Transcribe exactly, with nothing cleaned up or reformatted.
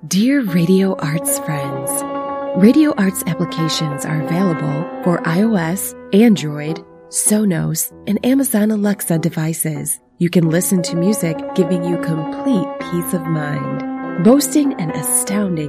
Dear Radio Arts friends, Radio Arts applications are available for iOS, Android, Sonos, and Amazon Alexa devices. You can listen to music giving you complete peace of mind. Boasting an astounding